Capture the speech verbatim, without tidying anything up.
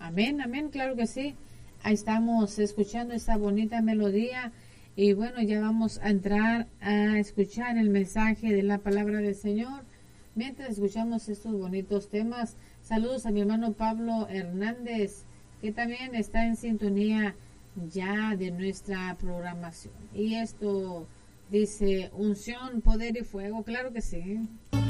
Amén, amén, claro que sí. Ahí estamos escuchando esta bonita melodía y bueno, ya vamos a entrar a escuchar el mensaje de la palabra del Señor. Mientras escuchamos estos bonitos temas, saludos a mi hermano Pablo Hernández, que también está en sintonía ya de nuestra programación. Y esto dice unción, poder y fuego, claro que sí.